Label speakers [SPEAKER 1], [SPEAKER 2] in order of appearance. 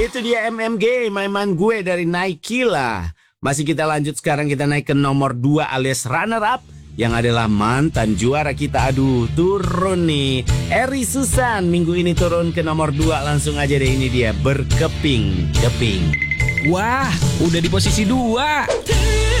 [SPEAKER 1] Itu dia MMG, Maiman gue dari Nike lah. Masih kita lanjut sekarang, kita naik ke nomor 2 alias runner up, yang adalah mantan juara kita. Aduh, turun nih. Eri Susan minggu ini turun ke nomor 2. Langsung aja deh, ini dia Berkeping-keping.
[SPEAKER 2] Wah, udah di posisi 2.